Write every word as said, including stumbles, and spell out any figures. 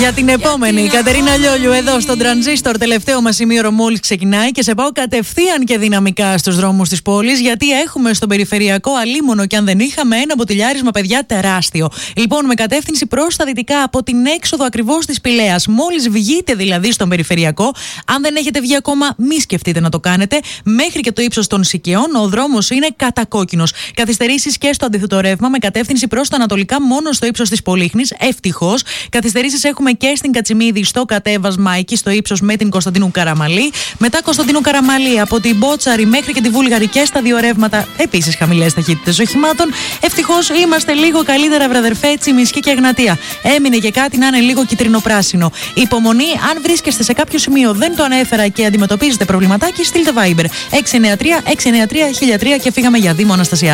Για την επόμενη, η Κατερίνα Λιόλιου εδώ στον Τρανζίστορ. Τελευταίο μας ημίωρο μόλις ξεκινάει και σε πάω κατευθείαν και δυναμικά στους δρόμους της πόλης, γιατί έχουμε στον περιφερειακό αλίμονο και αν δεν είχαμε ένα μποτιλιάρισμα, παιδιά, τεράστιο. Λοιπόν, με κατεύθυνση προς τα δυτικά από την έξοδο ακριβώς της Πηλαίας. Μόλις βγείτε δηλαδή στον περιφερειακό, αν δεν έχετε βγει ακόμα, μη σκεφτείτε να το κάνετε. Μέχρι και το ύψος των Σικαιών, ο δρόμος είναι κατακόκκινος. Καθυστερήσεις και στο αντίθετο ρεύμα με κατεύθυνση προς τα ανατολικά μόνο στο ύψος της Πολύχνης. Ευτυχώς. Καθυστερήσεις έχουμε και στην Κατσιμίδη στο κατέβασμα εκεί στο ύψος με την Κωνσταντίνου Καραμαλή. Μετά Κωνσταντίνου Καραμαλή από την Μπότσαρη μέχρι και τη Βούλγαρη και στα δύο ρεύματα επίσης χαμηλές ταχύτητες οχημάτων. Ευτυχώς είμαστε λίγο καλύτερα, βραδερφέ, Τσιμισκή και Εγνατία. Έμεινε και κάτι να είναι λίγο κυτρινοπράσινο. Υπομονή, αν βρίσκεστε σε κάποιο σημείο, δεν το ανέφερα και αντιμετωπίζετε προβληματάκι, στείλτε Viber έξι εννιά τρία έξι εννιά τρία χίλια τρία και φύγαμε για Δήμο Αναστασία.